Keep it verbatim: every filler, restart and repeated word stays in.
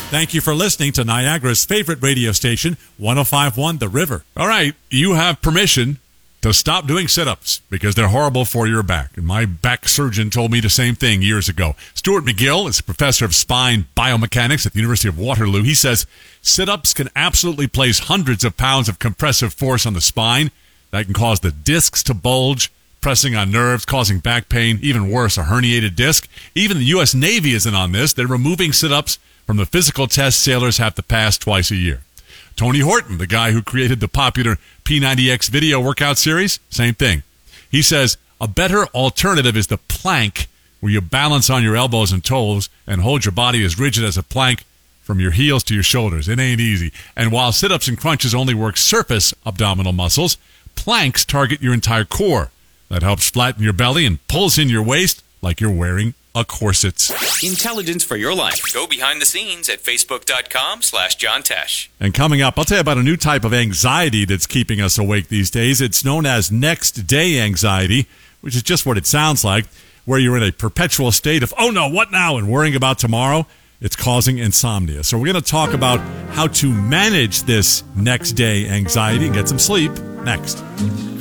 Thank you for listening to Niagara's favorite radio station, one oh five point one The River. All right, you have permission to stop doing sit-ups because they're horrible for your back. And my back surgeon told me the same thing years ago. Stuart McGill is a professor of spine biomechanics at the University of Waterloo. He says sit-ups can absolutely place hundreds of pounds of compressive force on the spine. That can cause the discs to bulge, pressing on nerves, causing back pain, even worse, a herniated disc. Even the U S Navy isn't on this. They're removing sit-ups from the physical test sailors have to pass twice a year. Tony Horton, the guy who created the popular P ninety X video workout series, same thing. He says a better alternative is the plank, where you balance on your elbows and toes and hold your body as rigid as a plank from your heels to your shoulders. It ain't easy. And while sit-ups and crunches only work surface abdominal muscles, planks target your entire core. That helps flatten your belly and pulls in your waist like you're wearing a corset. Intelligence for your life. Go behind the scenes at facebook.com slash John Tesh. And coming up, I'll tell you about a new type of anxiety that's keeping us awake these days. It's known as next day anxiety, which is just what it sounds like, where you're in a perpetual state of, oh no, what now? And worrying about tomorrow. It's causing insomnia. So we're going to talk about how to manage this next day anxiety and get some sleep next.